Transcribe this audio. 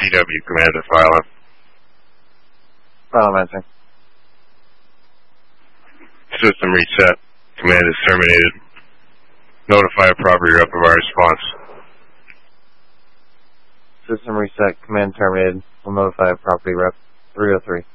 DW, Commander, file up. File answering. System reset. Command is terminated. Notify a property rep of our response. System reset. Command terminated. We'll notify a property rep. 303.